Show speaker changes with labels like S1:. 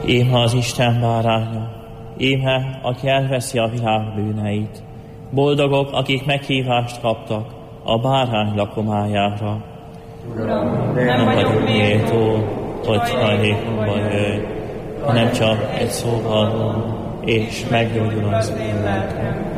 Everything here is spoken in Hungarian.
S1: Íme az Isten báránya, íme, aki elveszi a világ bűneit. Boldogok, akik meghívást kaptak a bárány lakomájára.
S2: Uram, nem vagyok méltó,
S1: hogy hajlékomba jöjj, hanem csak egy szóval mond, és meggyógyul az én lelkem.